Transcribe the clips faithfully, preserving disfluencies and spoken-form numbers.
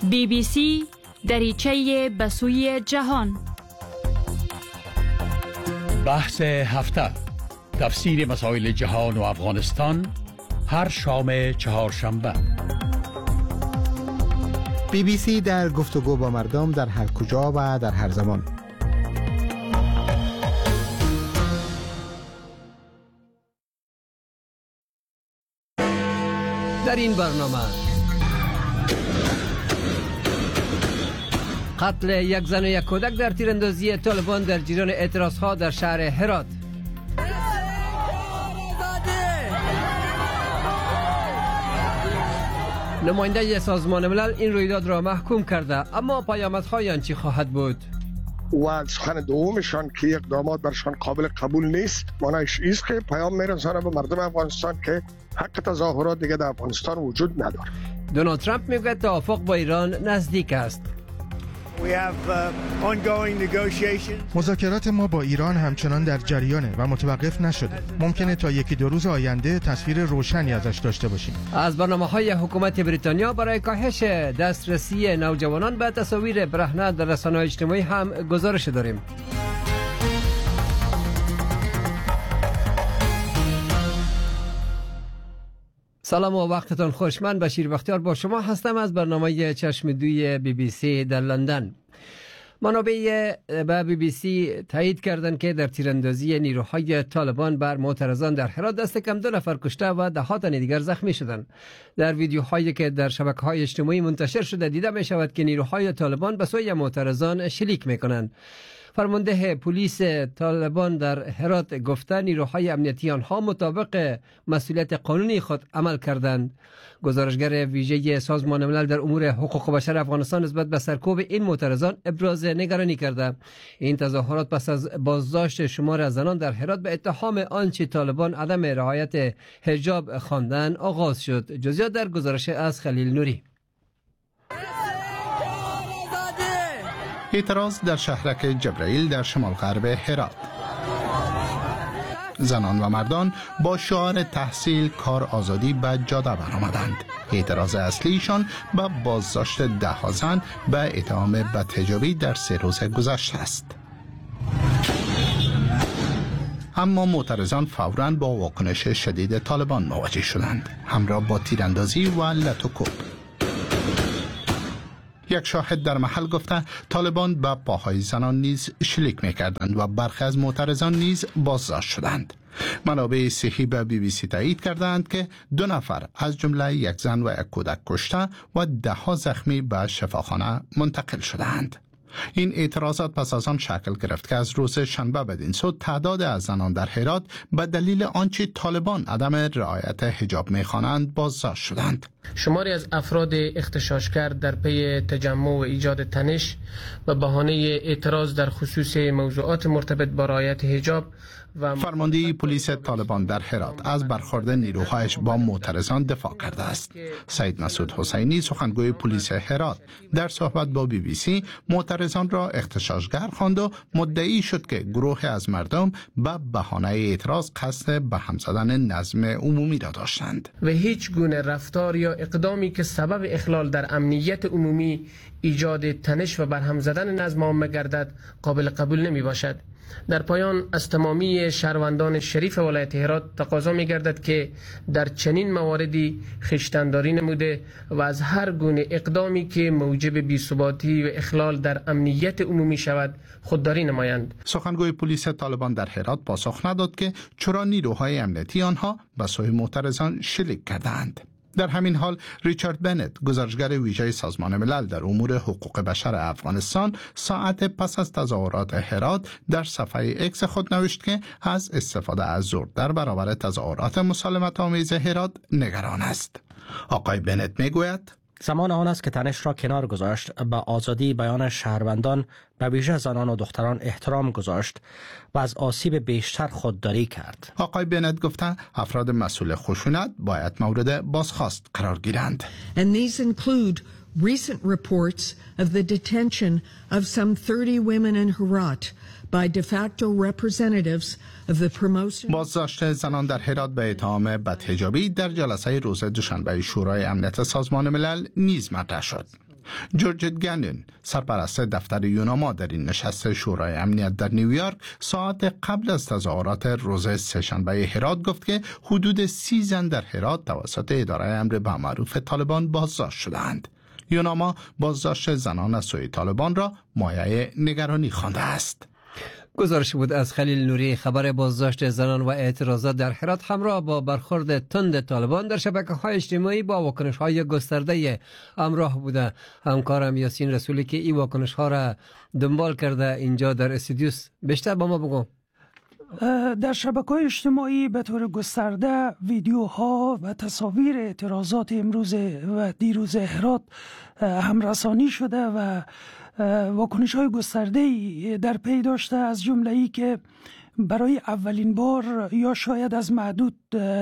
بی بی سی دریچه به سوی جهان. بحث هفته، تفسیر مسائل جهان و افغانستان، هر شام چهارشنبه. بی بی سی در گفتگو با مردم در هر کجا و در هر زمان. در این برنامه قتل یک زن و یک کودک در تیراندازی طالبان در جریان اعتراضها در شهر هرات. نماینده سازمان ملل این رویداد را محکوم کرده، اما پیامدهای آن چی خواهد بود؟ و سخن دومشان که اقدامات برشان قابل قبول نیست، معنیش ایست که پیام میرسانه به مردم افغانستان که حق تظاهرات دیگه در افغانستان وجود نداره. دونالد ترامپ میگه توافق با ایران نزدیک است. مذاکرات ما با ایران همچنان در جریانه و متوقف نشده. ممکنه تا یکی دو روز آینده تصویر روشنی ازش داشته باشیم. از برنامه‌های حکومت بریتانیا برای کاهش دسترسی نوجوانان به تصاویر برهنه در رسانه‌های اجتماعی هم گزارش داریم. سلام و وقتتان خوش. من بشیر بختیار با شما هستم از برنامه چشم دوی بی بی سی در لندن. منابع به بی بی سی تایید کردند که در تیراندازی نیروهای طالبان بر معترضان در هرات دست کم دو نفر کشته و ده ها تن دیگر زخمی شدند. در ویدیوهایی که در شبکه‌های اجتماعی منتشر شده دیده می شود که نیروهای طالبان به سوی معترضان شلیک می کنند. فرمانده پلیس طالبان در هرات گفته نیروهای امنیتی آنها مطابق مسئولیت قانونی خود عمل کردند. گزارشگر ویژه سازمان ملل در امور حقوق بشر افغانستان نسبت به سرکوب این معترضان ابراز نگرانی کرده. این تظاهرات پس از بازداشت شمار از زنان در هرات به اتهام آنچه طالبان عدم رعایت حجاب خواندن آغاز شد. جزئیات در گزارش از خلیل نوری. اعتراض در شهرک جبرائیل در شمال غرب هرات. زنان و مردان با شعار تحصیل، کار، آزادی به جاده برآمدند. اعتراض اصلیشان به بازداشت ده ها زن به اتهام بدحجابی در سه روز گذشته است. اما معترضان فوراً با واکنش شدید طالبان مواجه شدند، همراه با تیراندازی و لط و کوب. یک شاهد در محل گفته طالبان به پاهای زنان نیز شلیک می‌کردند و برخی از معترضان نیز بازداشت شدند. منابع صحی به بی بی سی تایید کردند که دو نفر از جمله یک زن و یک کودک کشته و ده ها زخمی به شفاخانه منتقل شدند. این اعتراضات پس از آن شکل گرفت که از روز شنبه بدین سو تعداد از زنان در هرات به دلیل آنچه طالبان عدم رعایت حجاب می‌خوانند بازداشت شدند. شماری از افراد اغتشاشگر در پی تجمع و ایجاد تنش و بهانه اعتراض در خصوص موضوعات مرتبط با رعایت حجاب و فرمانده پلیس طالبان در هرات از برخورد نیروهایش با معترضان دفاع کرده است. سید مسعود حسینی سخنگوی پلیس هرات در صحبت با بی بی سی معترضان را اغتشاشگر خواند و مدعی شد که گروه از مردم به بهانه اعتراض قصد به هم زدن نظم عمومی را داشتند و هیچ گونه رفتار یا اقدامی که سبب اخلال در امنیت عمومی، ایجاد تنش و برهم زدن نظم عام گردد قابل قبول نمی باشد. در پایان از تمامی شهروندان شریف ولایت هرات تقاضا می گردد که در چنین مواردی خویشتن‌داری نموده و از هر گونه اقدامی که موجب بی‌ثباتی و اخلال در امنیت عمومی شود خودداری نمایند. سخنگوی پلیس طالبان در هرات پاسخ نداد که چرا نیروهای امنیتی آنها به سوی معترضان شلیک کردند. در همین حال ریچارد بنت، گزارشگر ویژه سازمان ملل در امور حقوق بشر افغانستان، ساعت پس از تظاهرات هرات در صفحه اکس خود نوشت که از استفاده از زور در برابر تظاهرات مسالمت آمیز هرات نگران است. آقای بنت میگوید زمان آن است که تنش را کنار گذاشت، به آزادی بیان شهروندان به ویژه زنان و دختران احترام گذاشت و از آسیب بیشتر خودداری کرد. آقای بنت گفته افراد مسئول خشونت باید مورد بازخواست قرار گیرند. And these include recent reports of the detention of some thirty women in Herat by de facto representatives of the promotion. بازداشت زنان در هرات به اتهام بدحجابی در جلسه روز دوشنبه شورای امنیت سازمان ملل نیز مطرح شد. جورجت گنن سرپرست دفتر یوناما در این نشست شورای امنیت در نیویورک ساعت قبل از تظاهرات روز سه‌شنبه هرات گفت که حدود سی زن در هرات توسط اداره امر به معروف طالبان بازداشت شدند. یوناما بازداشت زنان از سوی طالبان را مایه نگرانی خوانده است. گزارش بود از خلیل نوری. خبر بازداشت زنان و اعتراضات در هرات همراه با برخورد تند طالبان در شبکه‌های اجتماعی با واکنش‌های گسترده همراه بوده. همکارم یاسین رسولی که این واکنش‌ها را دنبال کرده اینجا در استودیوس. بیشتر با ما بگو. در شبکه‌های اجتماعی به طور گسترده ویدیوها و تصاویر اعتراضات امروز و دیروز هرات همرسانی شده و واکنش‌های گسترده‌ای در پی داشته، از جمله ای که برای اولین بار یا شاید از معدود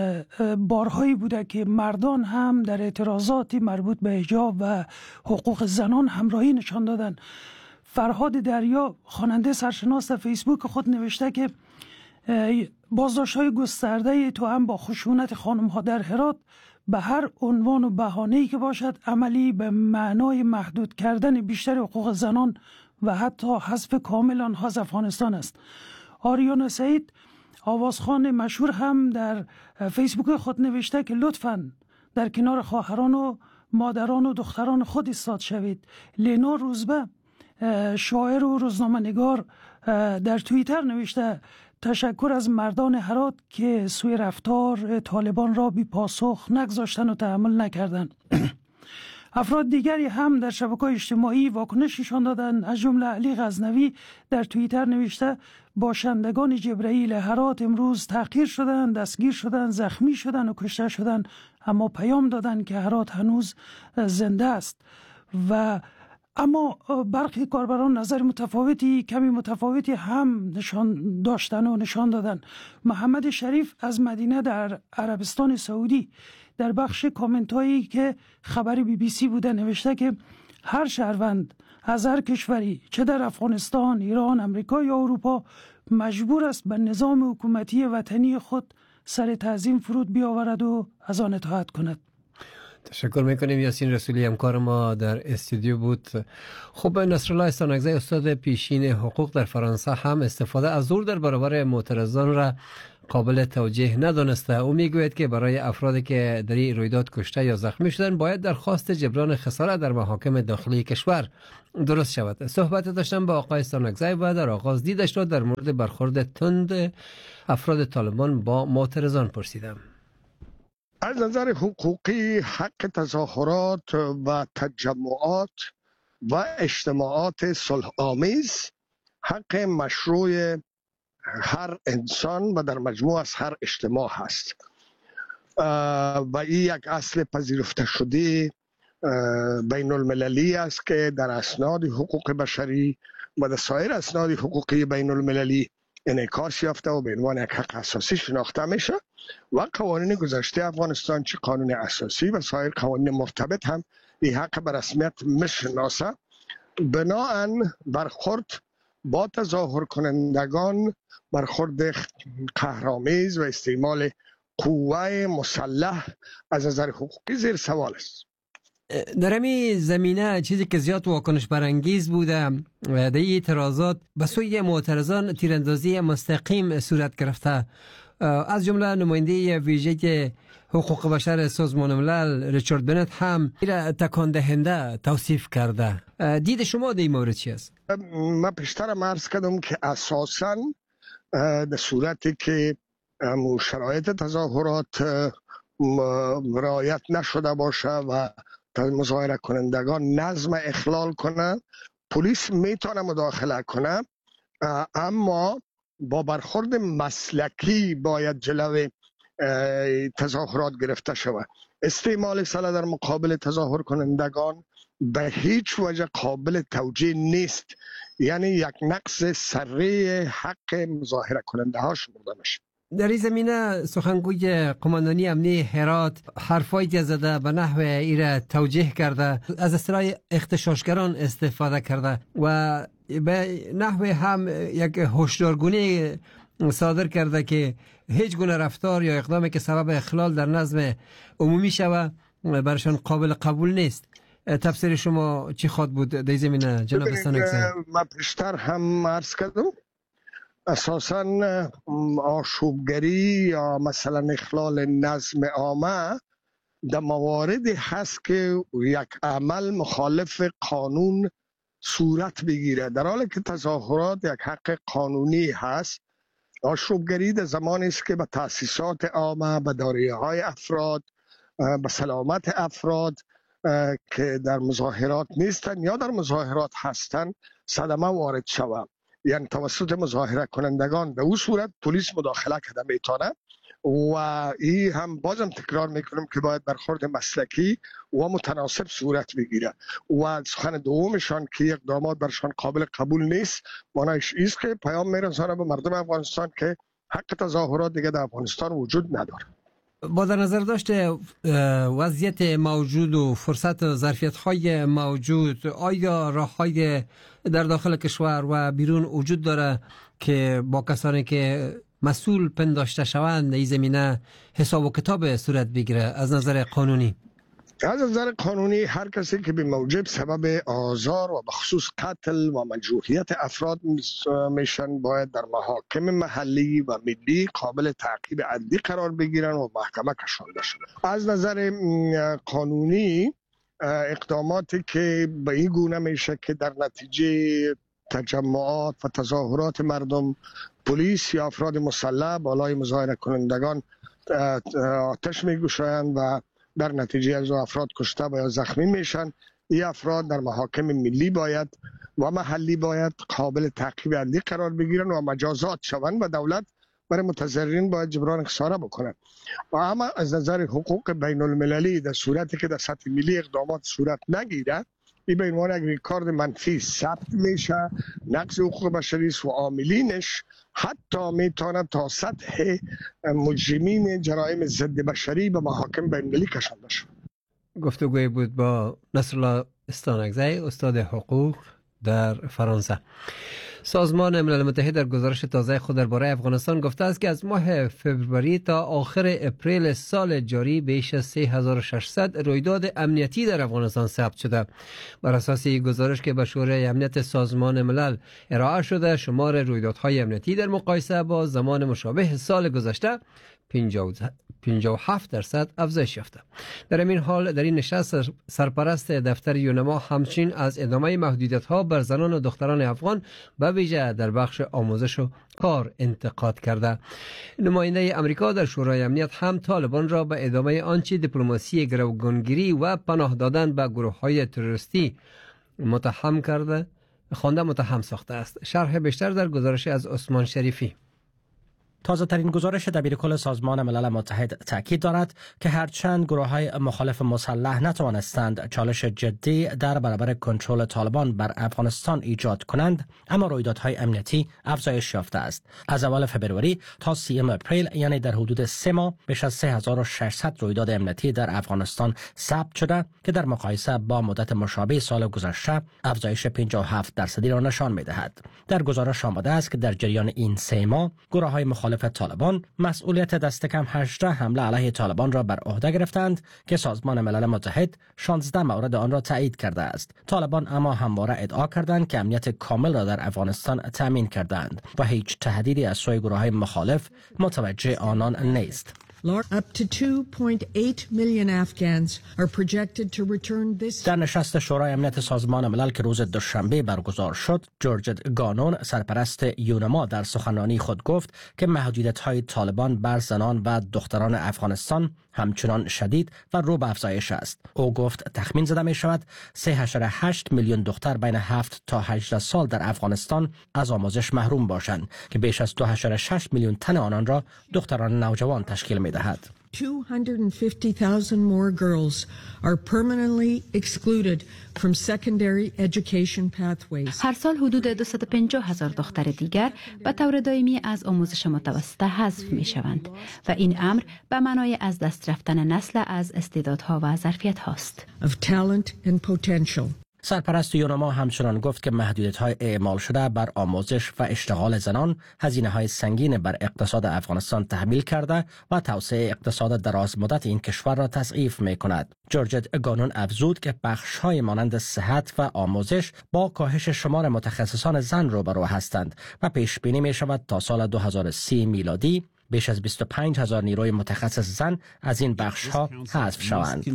بارهایی بوده که مردان هم در اعتراضاتی مربوط به حجاب و حقوق زنان همراهی نشان دادن. فرهاد دریا خواننده سرشناس در فیسبوک خود نوشته که بازداشت‌های گسترده تو هم با خشونت خانم‌ها در هرات به هر عنوان و بهانه‌ای که باشد عملی به معنای محدود کردن بیشتر حقوق زنان و حتی حذف کامل آنها از افغانستان است. آریانا سعید آوازخوان مشهور هم در فیسبوک خود نوشته که لطفاً در کنار خواهران و مادران و دختران خود ایستاد شوید. لینا روزبه شاعر و روزنامه‌نگار در توییتر نوشته تشکر از مردان هرات که سوی رفتار طالبان را بی پاسخ نگذاشتن و تحمل نکردن. افراد دیگری هم در شبکه‌های اجتماعی واکنش نشان دادند. از جمله علی غزنوی در توییتر نوشته باشندگان جبرائیل هرات امروز تحقیر شدند، دستگیر شدند، زخمی شدند و کشته شدند، اما پیام دادند که هرات هنوز زنده است. و اما برخی کاربران نظر متفاوتی کمی متفاوتی هم نشان داشتن و نشان دادن. محمد شریف از مدینه در عربستان سعودی در بخش کامنت هایی که خبر بی بی سی بوده نوشته که هر شهروند از هر کشوری چه در افغانستان، ایران، امریکا یا اروپا مجبور است به نظام حکومتی وطنی خود سر تعظیم فرود بیاورد و از آن اطاعت کند. تشکر میکنیم. یاسین رسولی همکار ما در استودیو بود. خب نصرالله استانکزی استاد پیشین حقوق در فرانسه هم استفاده از زور در برابر معترضان را قابل توجیه ندانسته. او میگوید که برای افرادی که در این رویداد کشته یا زخمی شدن باید درخواست جبران خسارت در محاکم داخلی کشور درست شود. صحبت داشتم با آقای استانکزی و در آغاز دیدش را در مورد برخورد تند افراد طالبان با معترضان پرسیدم. از نظر حقوقی حق تظاهرات و تجمعات و اجتماعات صلح آمیز حق مشروع هر انسان و در مجموع از هر اجتماع هست و این یک اصل پذیرفته شده بین المللی است که در اسناد حقوق بشری و در سایر اسناد حقوقی بین المللی انعکاس یافته و به عنوان یک حق اساسی شناخته میشه و قوانین گذشته افغانستان چه قانون اساسی و سایر قوانین مرتبط هم این حق به رسمیت میشناسه. بناهن برخورد با تظاهر کنندگان برخورد قهرآمیز و استعمال قوه مسلح از نظر حقوقی زیر سوال است. در همین زمینه چیزی که زیاد واکنش برانگیز بوده در این اعتراضات به سوی معترضان تیراندازی مستقیم صورت گرفته. از جمله نماینده ویژه حقوق بشر سازمان ملل ریچارد بنت هم این تکان دهنده توصیف کرده. دید شما در این مورد چی است؟ من پیشتر عرض کردم که اساساً در صورتی که شرایط تظاهرات رعایت نشده باشه و مظاهره کنندگان نظم اخلال کنه، پلیس میتونه مداخله کنه، اما با برخورد مسلکی باید جلوی تظاهرات گرفته شود. استعمال سلاح در مقابل تظاهر کنندگان به هیچ وجه قابل توجیه نیست، یعنی یک نقص سریع حق مظاهره کننده ها شمرده میشه. در این زمینه سخنگوی قماندانی امنی هرات حرفایی زده به نحو ایره توجیه کرده، از اصطلاح اغتشاشگران استفاده کرده و به نحو هم یک هشدارگونی صادر کرده که هیچ گونه رفتار یا اقدامی که سبب اخلال در نظم عمومی شود برشان قابل قبول نیست. تفسیر شما چی خواد بود در زمینه جناب استانکزی؟ من پیشتر هم عرض کردم اساساً آشوبگری یا مثلا اخلال نظم عامه در مواردی هست که یک عمل مخالف قانون صورت بگیره، در حالی که تظاهرات یک حق قانونی هست. آشوبگری در زمانی است که به تأسیسات عامه، به دارایی های افراد، به سلامت افراد که در مظاهرات نیستن یا در مظاهرات هستن صدمه وارد شود، یعنی توسط مظاهره کنندگان به او صورت پلیس مداخله کرده میتونه. و این هم بازم تکرار میکنم که باید برخورد مسلکی و متناسب صورت بگیره. و سخن دومشان که اقدامات برشان قابل قبول نیست، معنیش ایست که پیام میرسانه به مردم افغانستان که حق تظاهرات دیگه در افغانستان وجود نداره. با در نظر داشته وضعیت موجود و فرصت و ظرفیت های موجود، آیا راه های در داخل کشور و بیرون وجود داره که با کسانی که مسئول پنداشته شوند در این زمینه حساب و کتاب صورت بگیره از نظر قانونی؟ از نظر قانونی هر کسی که به موجب سبب آزار و بخصوص قتل و مجروحیت افراد میشن باید در محاکم محلی و ملی قابل تعقیب عدلی قرار بگیرن و محکمه کشانده شده. از نظر قانونی اقداماتی که به این گونه میشه که در نتیجه تجمعات و تظاهرات مردم پلیس یا افراد مسلح بالای مظاهره کنندگان آتش میگشایند و در نتیجه از افراد کشته و یا زخمی میشن، این افراد در محاکم ملی باید و محلی باید قابل تعقیب عدلی قرار بگیرن و مجازات شوند و دولت برای متضررین باید جبران خساره بکنه. و اما از نظر حقوق بین المللی در صورتی که در سطح ملی اقدامات صورت نگیره، این به عنوان یک ریکارد منفی ثبت میشه، نقض حقوق بشری و عاملینش حتی میتونه تا سطح مجرمین جرایم ضد بشری به محاکم بین المللی کشانده شود. گفتگوی بود با نصرالله استانکزی، استاد حقوق در فرانسه. سازمان ملل متحد در گزارش تازه خود درباره افغانستان گفته است که از ماه فوریه تا آخر اپریل سال جاری بیش از سه هزار و ششصد رویداد امنیتی در افغانستان ثبت شده. بر اساس گزارش که به شورای امنیت سازمان ملل ارائه شده، شمار رویدادهای امنیتی در مقایسه با زمان مشابه سال گذشته پنجاه و هفت درصد افزایش یافته. در این حال در این نشست سرپرست دفتر یونما همچنین از ادامه محدودیت‌ها بر زنان و دختران افغان به ویژه در بخش آموزش و کار انتقاد کرده. نماینده امریکا در شورای امنیت هم طالبان را به ادامه آنچه دیپلماسی گروگانگیری و پناه دادن به گروه‌های تروریستی متهم کرده خوانده متهم ساخته است. شرح بیشتر در گزارش از عثمان شریفی. تازه ترین گزارش دبیرکل سازمان ملل متحد تاکید دارد که هرچند گروه های مخالف مسلح نتوانستند چالش جدی در برابر کنترل طالبان بر افغانستان ایجاد کنند، اما رویدادهای امنیتی افزایش یافته است. از اول فبروری تا سیوم اپریل، یعنی در حدود سه ماه، بیش از سه هزار و ششصد رویداد امنیتی در افغانستان ثبت شده که در مقایسه با مدت مشابه سال گذشته افزایش پنجاه و هفت درصدی را نشان می‌دهد. در گزارش آمده است که در جریان این سه ماه گروه های مخالف طالبان مسئولیت دست کم هجده حمله علیه طالبان را بر عهده گرفتند که سازمان ملل متحد شانزده مورد آن را تایید کرده است. طالبان اما همواره ادعا کردند که امنیت کامل را در افغانستان تامین کردند و هیچ تهدیدی از سوی گروه‌های مخالف متوجه آنان نیست. Up to two point eight million Afghans are projected to return this. در نشست شورای امنیت سازمان ملل که روز دوشنبه برگزار شد، جورجت گانون، سرپرست یونما، در سخنرانی خود گفت که محدودیت‌های طالبان بر زنان و دختران افغانستان همچنان شدید و رو به افزایش است. او گفت تخمین زده می شود سه و هشت میلیون دختر بین هفت تا هجده سال در افغانستان از آموزش محروم باشند که بیش از دو و شش میلیون تن آنان را دختران نوجوان تشکیل می دهد. two hundred fifty thousand more girls are permanently excluded from secondary education pathways. هر سال حدود دویست و پنجاه هزار دختر دیگر به طور دائمی از آموزش متوسطه حذف می شوند و این امر به معنای از دست رفتن نسل از استعدادها و ظرفیت هاست. Of talent and potential. سرپرست یونما همچنان گفت که محدودیت‌های اعمال شده بر آموزش و اشتغال زنان هزینه‌های سنگین بر اقتصاد افغانستان تحمیل کرده و توسعه اقتصاد دراز مدت این کشور را تضعیف می‌کند. جورجت گانون افزود که بخش‌های مانند صحت و آموزش با کاهش شمار متخصصان زن روبرو هستند و پیش بینی می‌شود تا سال دو هزار و سی میلادی بیش از بیست و پنج هزار نیروی متخصص زن از این بخش‌ها حذف شوند.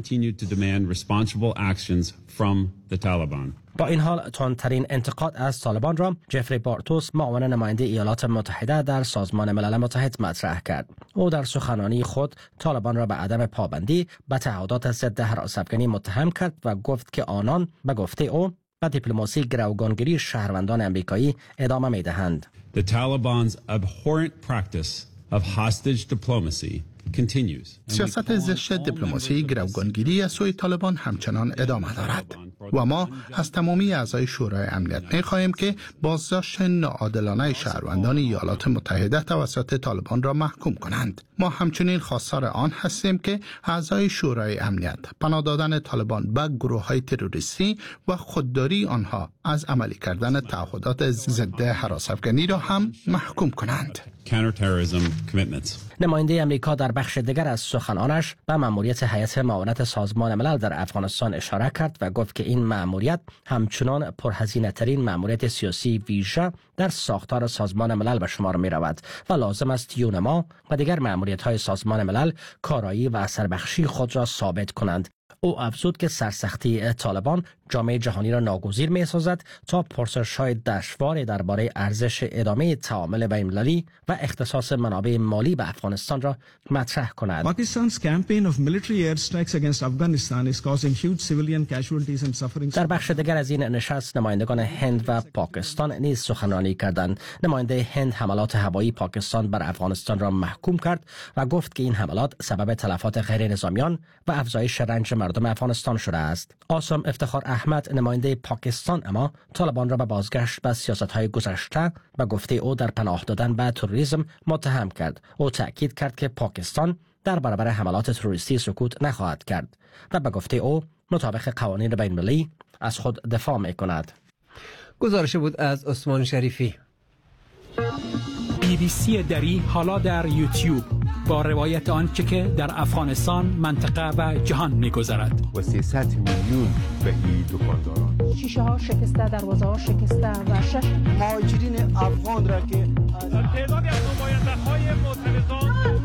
با این حال تندترین انتقاد از طالبان را جفری بارتوس معاون نماینده ایالات متحده در سازمان ملل متحد مطرح کرد. او در سخنرانی خود طالبان را به عدم پابندی به تعهدات ضد هراس‌افکنی متهم کرد و گفت که آنان به گفته او به دیپلماسی گروگانگیری شهروندان امریکایی ادامه می‌دهند. The Taliban's abhorrent practice of hostage diplomacy continues. سیاست زشت دیپلماسی گروگانگیری از سوی طالبان همچنان ادامه دارد و ما از تمامی اعضای شورای امنیت می‌خواهیم که بازداشت ناعادلانه شهروندان ایالات متحده توسط طالبان را محکوم کنند. ما همچنین خواستار آن هستیم که اعضای شورای امنیت پناه دادن طالبان به گروه‌های تروریستی و خودداری آنها از عملی کردن تعهدات ضد هراس‌افکنی را هم محکوم کنند. نماینده امریکا در بخش دیگر از سخنانش به مأموریت هیئت معاونت سازمان ملل در افغانستان اشاره کرد و گفت که این مأموریت همچنان پرهزینه‌ترین مأموریت سیاسی ویژه در ساختار سازمان ملل به شمار می رود و لازم است یونما و دیگر مأموریت‌های سازمان ملل کارایی و اثربخشی خود را ثابت کنند. او افزود که سرسختی طالبان جامعه جهانی را ناگزیر می سازد تا پرسش‌های دشوار درباره ارزش ادامه تعامل بین‌المللی و اختصاص منابع مالی به افغانستان را مطرح کند. Pakistan's campaign of military airstrikes against Afghanistan is causing huge civilian casualties and suffering. در بخش دیگر از این نشست نمایندگان هند و پاکستان نیز سخنرانی کردند. نماینده هند حملات هوایی پاکستان بر افغانستان را محکوم کرد و گفت که این حملات سبب تلفات غیر نظامیان و افزایش رنج مردم افغانستان شده است. آسام افتخار احمد نماینده پاکستان اما طالبان را به بازگشت به سیاست‌های گذشته و گفته او در پناه دادن به تروریسم متهم کرد. او تأکید کرد که پاکستان در برابر حملات تروریستی سکوت نخواهد کرد و به گفته او مطابق قوانین بین‌المللی از خود دفاع می‌کند. گزارش بود از عثمان شریفی. بی بی سی دری حالا در یوتیوب با روایت آنچه که در افغانستان، منطقه و جهان می‌گذرد. و سیصد میلیون بهی دکانداران. شیشه ها شکسته، دروازه ها شکسته و شش مهاجرین افغان را که تعدادی از نماینده‌های معترضان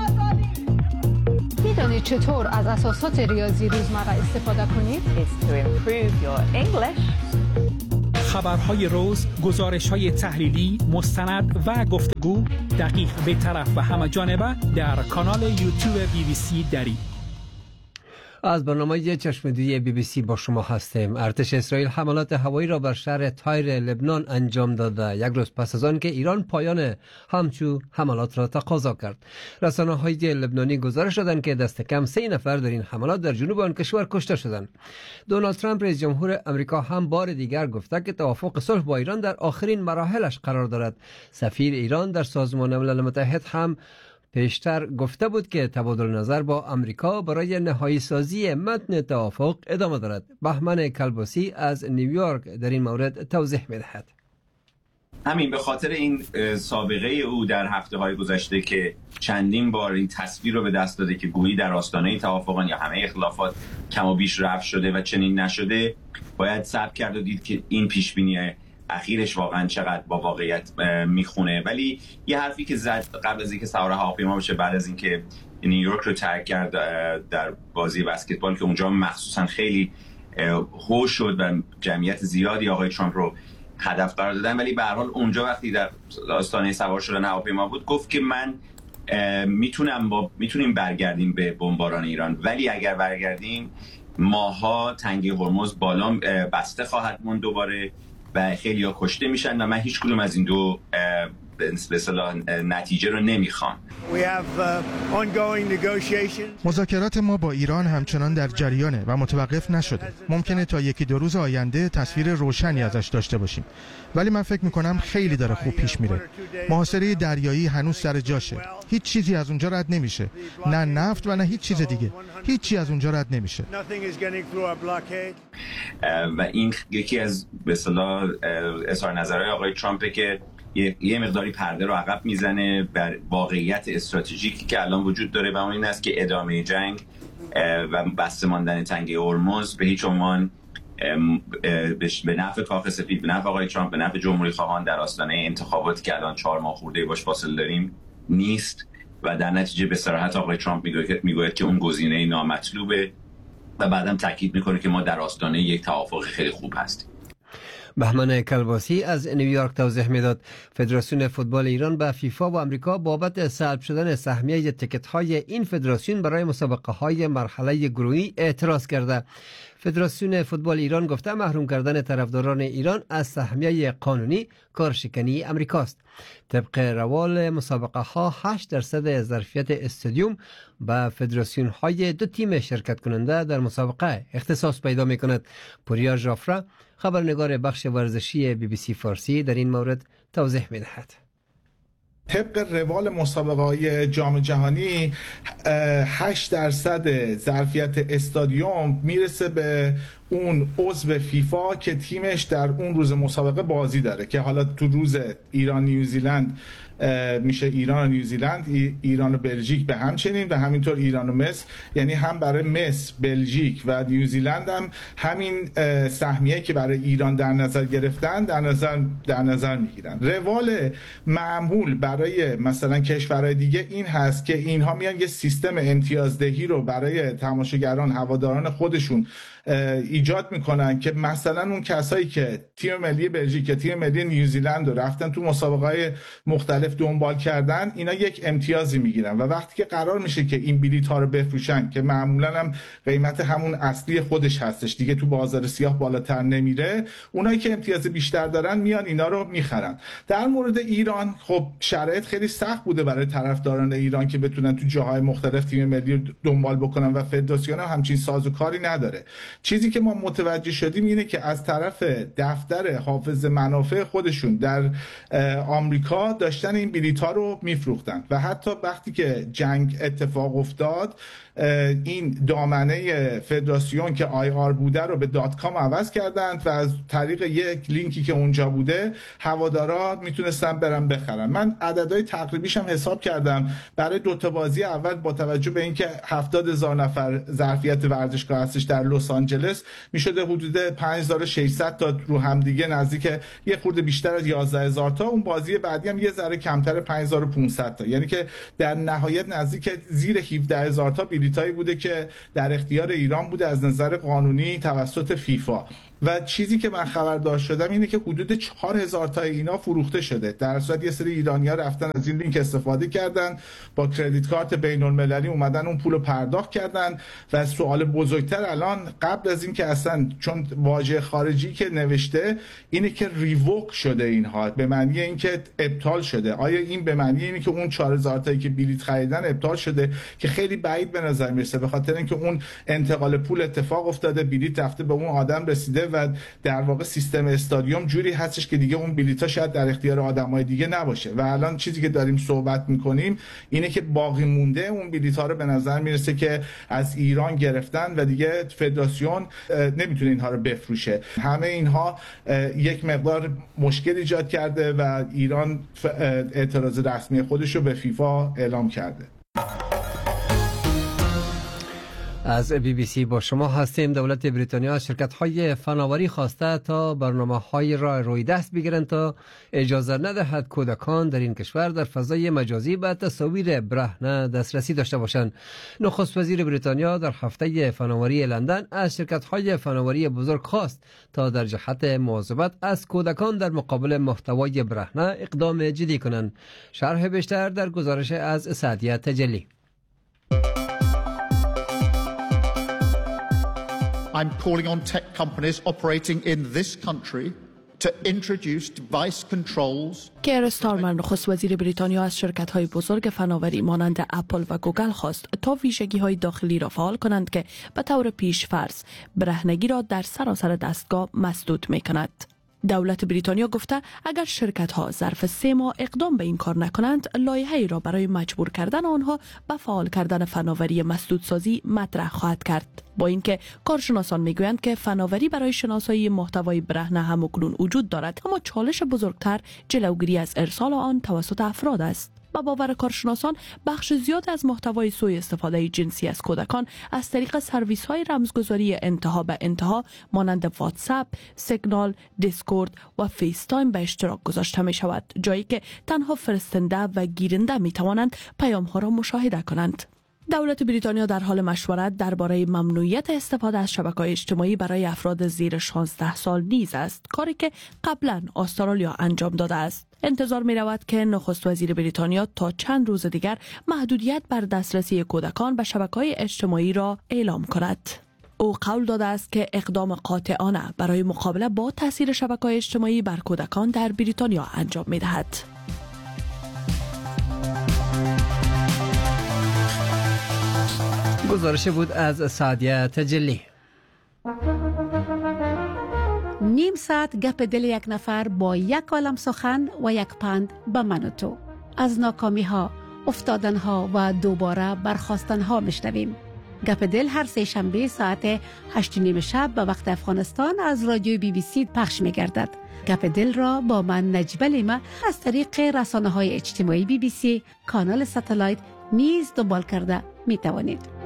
می‌دانید چطور از اساسات ریاضی روزمره استفاده کنید؟ It's to improve your English. خبرهای روز، گزارش‌های تحلیلی، مستند و گفتگو دقیق، بی‌طرف و همه جانبه در کانال یوتیوب بی بی سی دری. از برنامه چشمدوی بی بی سی با شما هستیم. ارتش اسرائیل حملات هوایی را بر شهر تایر لبنان انجام داده، یک روز پس از آن که ایران پایان همچو حملات را تقاضا کرد. رسانه‌های لبنانی گزارش دادند که دست کم سه نفر در این حملات در جنوب آن کشور کشته شدند. دونالد ترامپ رئیس جمهور آمریکا هم بار دیگر گفته که توافق صلح با ایران در آخرین مراحلش قرار دارد. سفیر ایران در سازمان ملل متحد هم پیشتر گفته بود که تبادل نظر با امریکا برای نهایی سازی متن توافق ادامه دارد. بهمن کلباسی از نیویورک در این مورد توضیح می‌دهد. همین به خاطر این سابقه او در هفته‌های گذشته که چندین بار این تصویر رو به دست داده که گویی در آستانه توافقان یا همه اختلافات کم و بیش رفع شده و چنین نشده، باید صبر کرد و دید که این پیشبینی اخیرش واقعا چقدر با واقعیت میخونه. ولی یه حرفی که زد قبل از اینکه سوار هواپیما بشه، بعد از اینکه نیویورک رو ترک کرد در بازی بسکتبال که اونجا مخصوصا خیلی هو شد و جمعیت زیادی آقای ترامپ رو هدف قرار دادن، ولی به هر حال اونجا وقتی در آستانه سوار شدن هواپیما بود گفت که من میتونم با میتونیم برگردیم به بمباران ایران، ولی اگر برگردیم ماها تنگه هرمز بالا بسته خواهد موند دوباره و خیلی ها کشته میشن و من هیچ کدوم از این دو به اصطلاح نتیجه رو نمیخوان. مذاکرات ما با ایران همچنان در جریانه و متوقف نشده. ممکنه تا یکی دو روز آینده تصویر روشنی ازش داشته باشیم، ولی من فکر میکنم خیلی داره خوب پیش میره. محاصره دریایی هنوز سر جاشه. هیچ چیزی از اونجا رد نمیشه، نه نفت و نه هیچ چیز دیگه. هیچی از اونجا رد نمیشه. و این یکی از به اصطلاح اظهار نظرهای آقای ترامپ که یه مقداری پرده رو عقب میزنه بر واقعیت استراتژیکی که الان وجود داره و اون این است که ادامه جنگ و بسته ماندن تنگه هرمز به هیچ عنوان به نفع کاخ سفید، به نفع آقای ترامپ، به نفع جمهوری خواهان در آستانه انتخاباتی که الان چهار ماه خورده باش فاصله داریم نیست و در نتیجه به صراحت آقای ترامپ میگوید که اون گزینه نامطلوبه و بعدم تاکید میکنه که ما در آستانه یک توافق خیلی خوب هستیم. بهمن کلباسی از نیویورک توضیح میداد فدراسیون فوتبال ایران به فیفا و آمریکا بابت سلب شدن سهمیه تیکت های این فدراسیون برای مسابقه های مرحله گروهی اعتراض کرده. فدراسیون فوتبال ایران گفته محروم کردن طرفداران ایران از سهمیه قانونی کارشکنی امریکاست. طبق روال مسابقه ها هشت درصد ظرفیت استادیوم به فدراسیون های دو تیم شرکت کننده در مسابقه اختصاص پیدا می کند. پوریا ژافرا خبرنگار بخش ورزشی بی بی سی فارسی در این مورد توضیح می دهد. طبق روال مسابقه‌های جام جهانی هشت درصد ظرفیت استادیوم میرسه به اون عضو فیفا که تیمش در اون روز مسابقه بازی داره، که حالا تو روز ایران نیوزیلند میشه ایران و نیوزیلند، ایران و بلژیک به همچنین و همینطور ایران و مصر، یعنی هم برای مصر، بلژیک و نیوزیلند هم همین سهمیه که برای ایران در نظر گرفتن در نظر در نظر میگیرن. روال معمول برای مثلا کشورهای دیگه این هست که اینها میان یه سیستم امتیازدهی رو برای تماشاگران، هواداران خودشون ایجاد میکنن که مثلا اون کسایی که تیم ملی بلژیک یا تیم ملی نیوزیلند رو رفتن تو مسابقه‌های مختلف دنبال کردن، اینا یک امتیازی میگیرن و وقتی که قرار میشه که این بلیط ها رو بفروشن که معمولا هم قیمت همون اصلی خودش هستش دیگه، تو بازار سیاه بالاتر نمیره، اونایی که امتیاز بیشتر دارن میان اینا رو میخرن. در مورد ایران خب شرایط خیلی سخت بوده برای طرفداران ایران که بتونن تو جاهای مختلف تیم ملی رو دنبال بکنن و فدراسیون هم همچین سازوکاری نداره. چیزی که ما متوجه شدیم اینه که از طرف دفتر حافظ منافع خودشون در آمریکا داشتن این بلیط‌ها رو میفروختن و حتی وقتی که جنگ اتفاق افتاد این دامنه فدراسیون که آی آر بوده رو به دات کام عوض کردند و از طریق یک لینکی که اونجا بوده هوادارا میتونستن برن بخرن. من عددهای تقریبیش هم حساب کردم برای دو تا بازی اول با توجه به اینکه هفتاد هزار نفر ظرفیت ورزشگاه هستش در لس آنجلس میشده حدود پنج هزار و ششصد تا رو هم دیگه نزدیک یه خورده بیشتر از یازده هزار تا. اون بازی بعدی هم یه ذره کمتر پنج هزار و پانصد تا، یعنی که در نهایت نزدیک زیر هفده هزار تا بلیطایی بوده که در اختیار ایران بوده از نظر قانونی توسط فیفا. و چیزی که من خبردار شدم اینه که حدود چهار هزار تا اینا فروخته شده. در صورت یه سری ایرانی‌ها رفتن از این لینک استفاده کردن، با کردیت کارت بین‌المللی اومدن اون پولو پرداخت کردن و سوال بزرگتر الان قبل از این که اصلا چون واژه خارجی که نوشته اینه که ریووک شده اینها، به معنی اینکه ابطال شده. آیا این به معنی اینه که اون چهار هزار تایی که بلیط خریدن ابطال شده؟ که خیلی بعید به نظر میرسه، به خاطر اینکه اون انتقال پول اتفاق افتاده، بلیط رفته به اون آدم رسیده و در واقع سیستم استادیوم جوری هستش که دیگه اون بلیط‌ها شاید در اختیار آدمای دیگه نباشه و الان چیزی که داریم صحبت می‌کنیم اینه که باقی مونده اون بلیط‌ها رو به نظر میرسه که از ایران گرفتن و دیگه فدراسیون نمیتونه اینها رو بفروشه. همه اینها یک مقدار مشکل ایجاد کرده و ایران اعتراض رسمی خودش رو به فیفا اعلام کرده. از بی بی سی با شما هستیم. دولت بریتانیا از شرکت‌های فناوری خواسته تا برنامه‌های را روی دست بگیرند تا اجازه ندهد کودکان در این کشور در فضای مجازی به تصاویر برهنه دسترسی داشته باشند. نخست وزیر بریتانیا در هفته فناوری لندن از شرکت‌های فناوری بزرگ خواست تا در جهت مواظبت از کودکان در مقابل محتوای برهنه اقدام جدی کنند. شرح بیشتر در گزارش از سعدیه تجلی. I'm calling on tech companies operating in this country to introduce device controls. کیر استارمر نخست وزیر بریتانیا از شرکت‌های بزرگ فناوری مانند اپل و گوگل خواست تا ویژگی‌های داخلی را فعال کنند که به طور پیش‌فرض برهنگی را در سراسر دستگاه مسدود می‌کند. دولت بریتانیا گفته اگر شرکت ها ظرف سه ماه اقدام به این کار نکنند، لایحه‌ای را برای مجبور کردن آنها به فعال کردن فناوری مسدودسازی مطرح خواهد کرد. با اینکه کارشناسان میگویند که فناوری برای شناسایی محتوای برهنه همکنون وجود دارد، اما چالش بزرگتر جلوگیری از ارسال آن توسط افراد است. با باور کارشناسان، بخش زیاد از محتوای سوء استفاده جنسی از کودکان از طریق سرویس های رمزگذاری انتها به انتها مانند واتساپ، سیگنال، دیسکورد و فیس تایم به اشتراک گذاشته می شود، جایی که تنها فرستنده و گیرنده می توانند پیام ها را مشاهده کنند. دولت بریتانیا در حال مشورت درباره ممنوعیت استفاده از شبکه‌های اجتماعی برای افراد زیر شانزده سال نیز است، کاری که قبلا استرالیا انجام داده است. انتظار می رود که نخست وزیر بریتانیا تا چند روز دیگر محدودیت بر دسترسی کودکان به شبکه‌های اجتماعی را اعلام کند. او قول داده است که اقدام قاطعانه برای مقابله با تاثیر شبکه‌های اجتماعی بر کودکان در بریتانیا انجام می دهد. گزارش بود از سعدیه تجلی. نیم ساعت گپ دل یک نفر با یک عالم سخن و یک پند به من و تو. از ناکامی ها، افتادن ها و دوباره برخاستن ها میشنویم. گپ دل هر سه شنبه ساعت هشت و نیم شب به وقت افغانستان از رادیوی بی بی سی پخش میگردد. گپ دل را با من نجیب لیمه از طریق رسانه های اجتماعی بی بی سی، کانال ستلایت نیز دنبال کرده می توانید.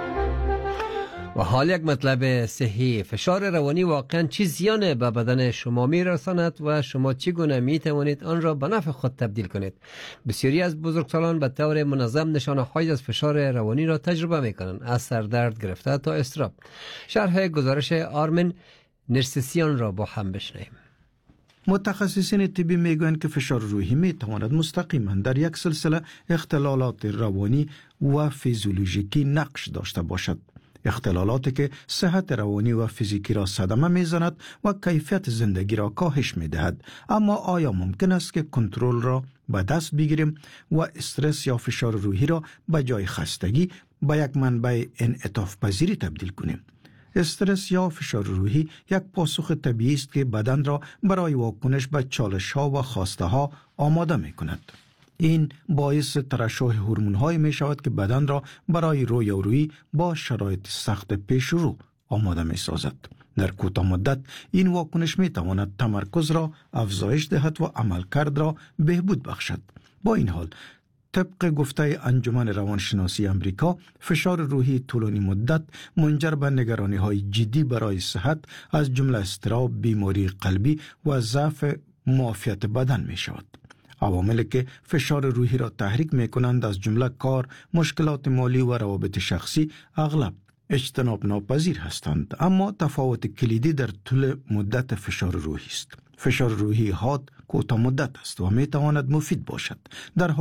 و حال یک مطلب صحی، فشار روانی واقعا چی زیان به بدن شما می رساند و شما چگونه می توانید آن را به نفع خود تبدیل کنید؟ بسیاری از بزرگسالان به طور منظم نشانه های از فشار روانی را تجربه می کنند، از سردرد گرفته تا اضطراب. شرح گزارش آرمن نرسیسیان را با هم بشنویم. متخصصین طبی میگویند که فشار روحی می تواند مستقیما در یک سلسله اختلالات روانی و فیزیولوژیکی نقش داشته باشد. اختلالاتی که صحت روانی و فیزیکی را صدمه میزند و کیفیت زندگی را کاهش میدهد. اما آیا ممکن است که کنترل را به دست بگیریم و استرس یا فشار روحی را به جای خستگی به یک منبع انعطاف پذیری تبدیل کنیم؟ استرس یا فشار روحی یک پاسخ طبیعی است که بدن را برای واکنش به چالش ها و خواسته ها آماده می کند. این باعث ترشح هورمون های می شود که بدن را برای رویارویی با شرایط سخت پیش رو آماده می سازد. در کوتاه مدت این واکنش می تواند تمرکز را افزایش دهد و عملکرد را بهبود بخشد. با این حال طبق گفته انجمن روانشناسی امریکا، فشار روحی طولانی مدت منجر به نگرانی های جدی برای صحت از جمله اضطراب، بیماری قلبی و ضعف معافیت بدن می شود. عواملی که فشار روحی را تحریک می کنند از جمله کار، مشکلات مالی و روابط شخصی اغلب اجتناب ناپذیر هستند، اما تفاوت کلیدی در طول مدت فشار روحی است. فشار روحی حاد کوتاه مدت است و می تواند مفید باشد، در